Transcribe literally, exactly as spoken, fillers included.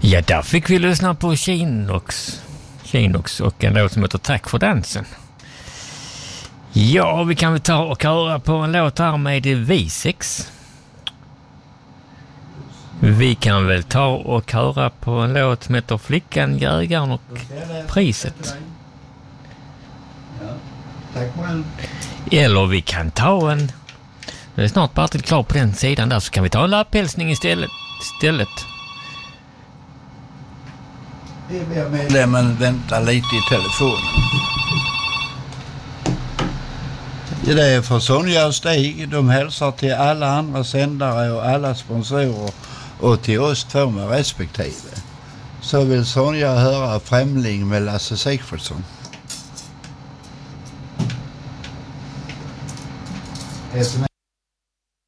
Ja, där fick vi lyssna på Chinox. Chinox och en låt som heter Tack för dansen. Ja, vi kan väl ta och höra på en låt här med Visex. Vi kan väl ta och höra på en låt som heter Flickan, jägaren och priset. Eller vi kan ta en... Det är snart bara till klar på den sidan där, så kan vi ta en lapphälsning istället. istället. Men vänta lite i telefonen. Det är för Sonja och Stig. De hälsar till alla andra sändare och alla sponsorer och till oss två med respektive. Så vill Sonja höra Främling med Lasse Sigfridsson.